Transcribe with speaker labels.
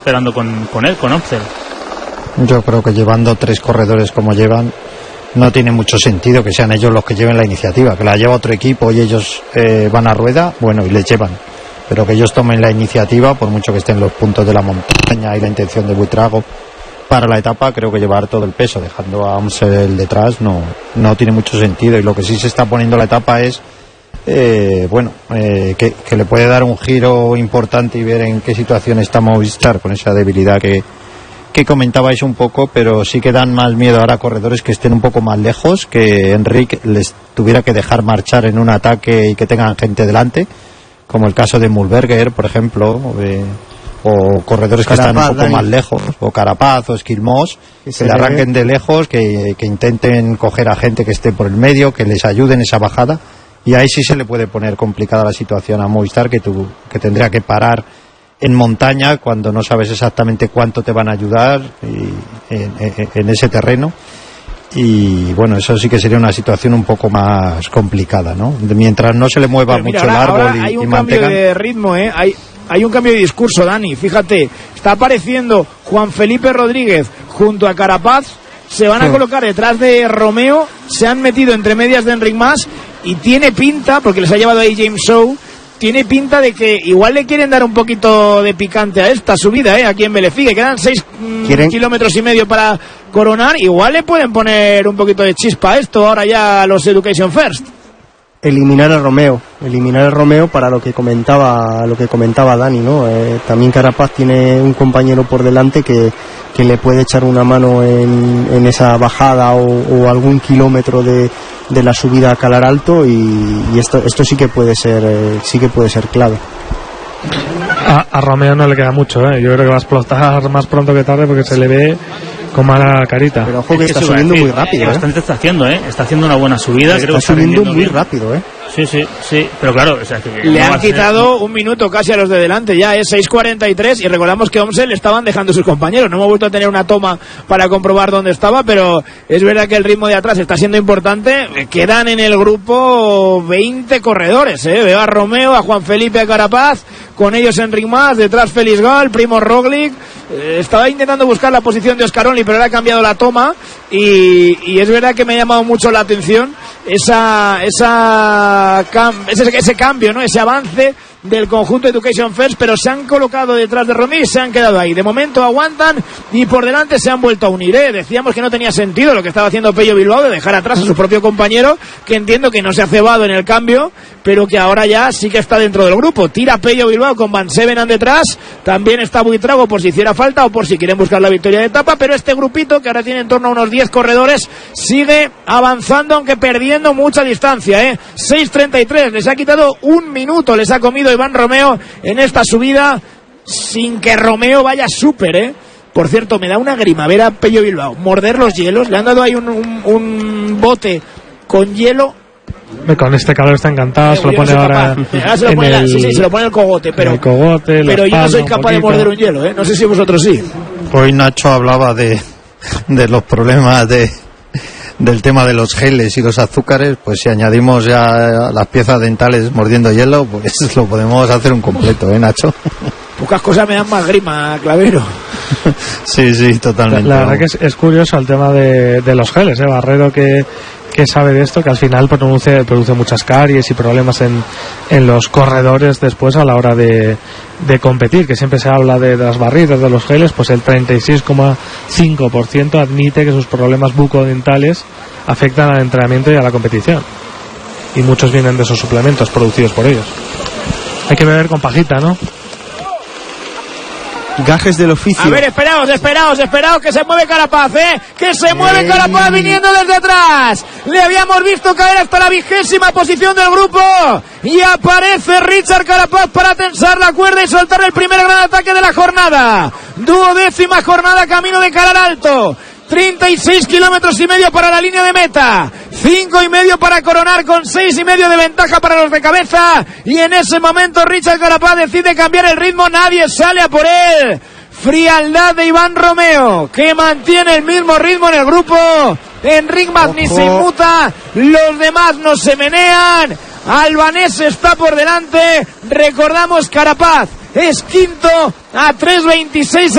Speaker 1: esperando con él, con Opcel.
Speaker 2: Yo creo que llevando 3 corredores como llevan, no tiene mucho sentido que sean ellos los que lleven la iniciativa, que la lleva otro equipo y ellos van a rueda, bueno, y les llevan, pero que ellos tomen la iniciativa, por mucho que estén los puntos de la montaña y la intención de Buitrago para la etapa, creo que llevar todo el peso, dejando a Amsel detrás, no tiene mucho sentido. Y lo que sí se está poniendo la etapa es que le puede dar un giro importante y ver en qué situación está Movistar con esa debilidad que comentabais un poco, pero sí que dan más miedo ahora a corredores que estén un poco más lejos, que Enric les tuviera que dejar marchar en un ataque y que tengan gente delante, como el caso de Mühlberger, por ejemplo, o corredores que están un poco más lejos, o Carapaz o Esquilmós, que le arranquen de lejos, que intenten coger a gente que esté por el medio, que les ayuden esa bajada, y ahí sí se le puede poner complicada la situación a Movistar, que tendría que parar en montaña cuando no sabes exactamente cuánto te van a ayudar en ese terreno. Y bueno, eso sí que sería una situación un poco más complicada, ¿no? Mientras no se le mueva mucho el árbol
Speaker 3: ahora hay un cambio de ritmo, hay un cambio de discurso, Dani. Fíjate, está apareciendo Juan Felipe Rodríguez junto a Carapaz, se van a colocar detrás de Romeo, se han metido entre medias de Enric Mas y tiene pinta, porque les ha llevado ahí James Shaw, tiene pinta de que igual le quieren dar un poquito de picante a esta subida, aquí en Belefigue. Quedan 6 kilómetros y medio para coronar. Igual le pueden poner un poquito de chispa a esto ahora ya a los Education First.
Speaker 4: Eliminar a Romeo para lo que comentaba Dani, ¿no? También Carapaz tiene un compañero por delante que le puede echar una mano en esa bajada o algún kilómetro de la subida a Calar Alto, y esto sí que puede ser clave.
Speaker 5: A Romeo no le queda mucho, yo creo que va a explotar más pronto que tarde, porque se le ve con mala carita.
Speaker 4: Pero ojo que está subiendo muy rápido.
Speaker 1: Bastante está haciendo una buena subida.
Speaker 4: Está subiendo muy rápido,
Speaker 1: Sí, pero claro, o sea, que
Speaker 3: le han quitado un minuto casi a los de delante, ya es 6:43, y recordamos que Omsel le estaban dejando sus compañeros. No hemos vuelto a tener una toma para comprobar dónde estaba, pero es verdad que el ritmo de atrás está siendo importante. Quedan en el grupo 20 corredores, veo a Romeo, a Juan Felipe, a Carapaz, con ellos Enric Mas, detrás Félix Gal, Primož Roglič. Estaba intentando buscar la posición de Oscaroni, pero le ha cambiado la toma, y es verdad que me ha llamado mucho la atención ese cambio, ¿no? Ese avance del conjunto Education First, pero se han colocado detrás de Romeo y se han quedado ahí. De momento aguantan y por delante se han vuelto a unir. Decíamos que no tenía sentido lo que estaba haciendo Pello Bilbao, de dejar atrás a su propio compañero, que entiendo que no se ha cebado en el cambio, pero que ahora ya sí que está dentro del grupo. Tira Pello Bilbao con Van Sevenant detrás, también está Buitrago por si hiciera falta o por si quieren buscar la victoria de etapa, pero este grupito, que ahora tiene en torno a unos 10 corredores, sigue avanzando, aunque perdiendo mucha distancia. 6:33, les ha quitado un minuto, les ha comido Iván Romeo en esta subida, sin que Romeo vaya súper, Por cierto, me da una grima ver a Pello Bilbao morder los hielos. Le han dado ahí un bote con hielo.
Speaker 5: Con este calor está encantado, se lo pone ahora
Speaker 3: se lo pone se lo pone el cogote, pero yo no soy capaz de morder un hielo, no sé si vosotros sí.
Speaker 2: Hoy Nacho hablaba de los problemas del tema de los geles y los azúcares, pues si añadimos ya las piezas dentales mordiendo hielo, pues lo podemos hacer un completo, Nacho.
Speaker 3: Pocas cosas me dan más grima, Clavero.
Speaker 2: Sí, totalmente.
Speaker 5: La verdad que es curioso el tema de los geles, Barredo que sabe de esto, que al final produce muchas caries y problemas en los corredores después a la hora de competir, que siempre se habla de las barritas, de los geles, pues el 36,5% admite que sus problemas bucodentales afectan al entrenamiento y a la competición, y muchos vienen de esos suplementos producidos por ellos. Hay que beber con pajita, ¿no?
Speaker 4: Gajes del oficio.
Speaker 3: A ver, esperaos, que se mueve Carapaz, que se mueve Carapaz viniendo desde atrás. Le habíamos visto caer hasta la 20ª posición del grupo, y aparece Richard Carapaz para tensar la cuerda y soltar el primer gran ataque de la jornada. 12ª jornada, camino de Calar Alto. 36 kilómetros y medio para la línea de meta, 5,5 para coronar, con 6,5 de ventaja para los de cabeza, y en ese momento Richard Carapaz decide cambiar el ritmo, nadie sale a por él. Frialdad de Iván Romeo, que mantiene el mismo ritmo en el grupo. Enric Mas ni se inmuta, los demás no se menean. Albanés está por delante, recordamos Carapaz es quinto a 3:26.